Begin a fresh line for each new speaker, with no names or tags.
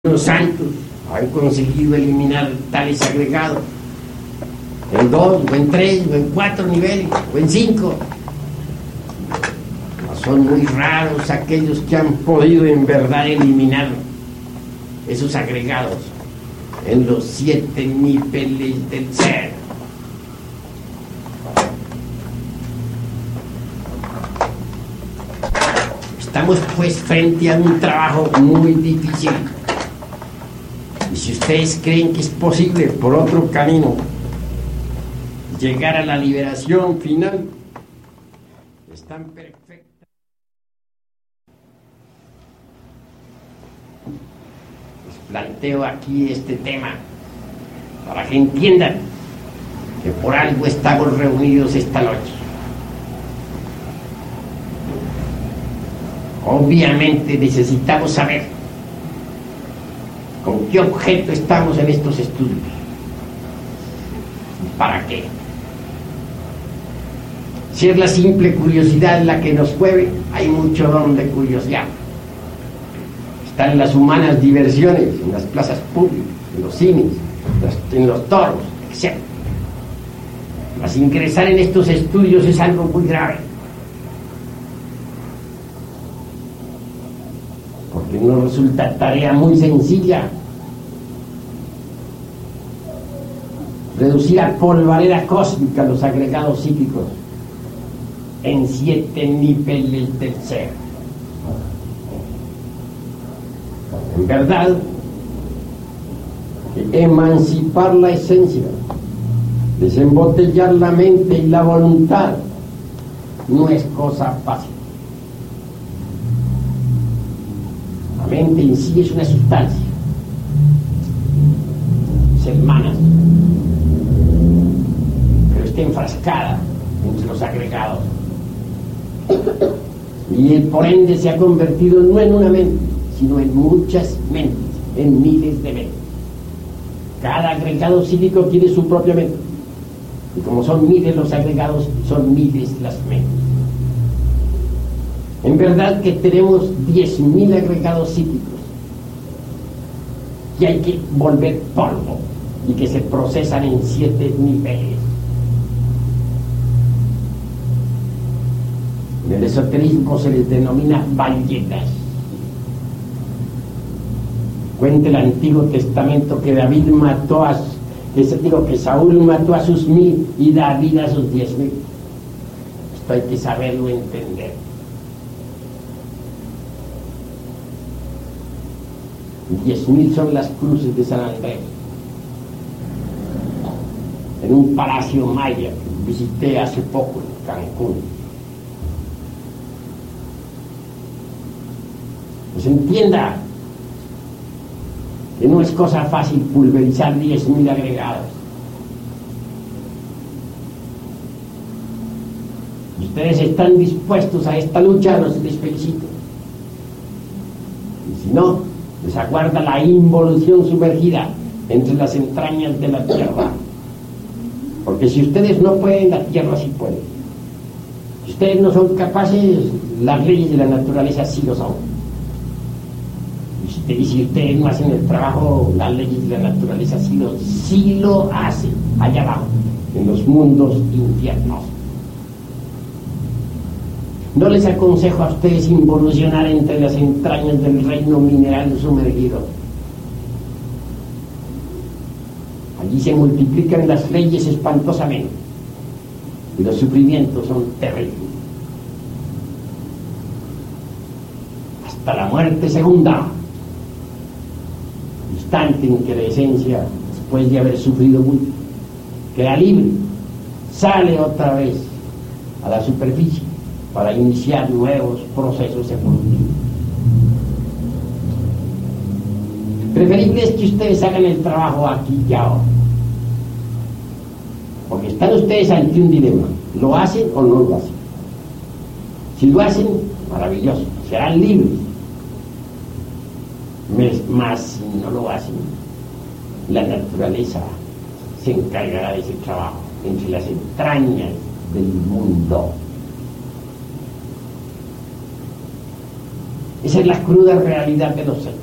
Los santos han conseguido eliminar tales agregados en 2, o en 3, o en 4 niveles, o en 5. Son muy raros aquellos que han podido en verdad eliminar esos agregados en los 7 niveles del ser. Estamos pues frente a un trabajo muy difícil. Y si ustedes creen que es posible por otro camino llegar a la liberación final, están perfectos. Les planteo aquí este tema para que entiendan que por algo estamos reunidos esta noche. Obviamente necesitamos saber con qué objeto estamos en estos estudios. ¿Para qué? Si es la simple curiosidad la que nos mueve, hay mucho donde curiosear. Están las humanas diversiones, en las plazas públicas, en los cines, en los toros, etc. Mas ingresar en estos estudios es algo muy grave. Porque no resulta tarea muy sencilla reducir a polvareda cósmica los agregados psíquicos en 7 niveles del ser. En verdad, emancipar la esencia, desembotellar la mente y la voluntad no es cosa fácil. La mente en sí es una sustancia, es hermana, pero está enfrascada entre los agregados. Y por ende se ha convertido no en una mente, sino en muchas mentes, en miles de mentes. Cada agregado psíquico tiene su propia mente. Y como son miles los agregados, son miles las mentes. En verdad que tenemos 10.000 agregados psíquicos que hay que volver polvo y que se procesan en 7 niveles. En el esoterismo se les denomina ballenas. Cuenta el Antiguo Testamento que David mató que Saúl mató a sus 1.000 y David a sus 10.000. Esto hay que saberlo entender. 10.000 son las cruces de San Andrés. En un palacio maya que visité hace poco en Cancún. Pues entienda que no es cosa fácil pulverizar 10.000 agregados. Ustedes están dispuestos a esta lucha, los les felicito. Y si no, les aguarda la involución sumergida entre las entrañas de la tierra. Porque si ustedes no pueden, la tierra sí puede. Si ustedes no son capaces, las leyes de la naturaleza sí lo son. Y si ustedes no hacen el trabajo, las leyes de la naturaleza sí lo hacen, allá abajo, en los mundos infiernos. No les aconsejo a ustedes involucionar entre las entrañas del reino mineral sumergido. Allí se multiplican las leyes espantosamente y los sufrimientos son terribles. Hasta la muerte segunda, instante en que la esencia, después de haber sufrido mucho, queda libre, sale otra vez a la superficie para iniciar nuevos procesos evolutivos. Preferible es que ustedes hagan el trabajo aquí y ahora, porque están ustedes ante un dilema: ¿lo hacen o no lo hacen? Si lo hacen, maravilloso, serán libres. Más si no lo hacen, la naturaleza se encargará de ese trabajo entre las entrañas del mundo. Esa es la cruda realidad de los hechos.